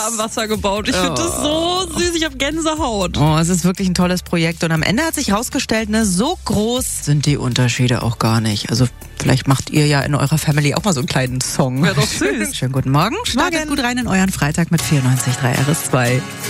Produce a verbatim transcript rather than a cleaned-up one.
am Wasser gebaut. Ich finde das so süß, ich habe Gänsehaut. Oh, es ist wirklich ein tolles Projekt und am Ende hat sich herausgestellt, ne, so groß sind die Unterschiede auch gar nicht. Also vielleicht macht ihr ja in eurer Family auch mal so einen kleinen Song. Wäre doch süß. Schönen guten Morgen. Startet gut rein in euren Freitag mit vierundneunzig Komma drei R S zwei.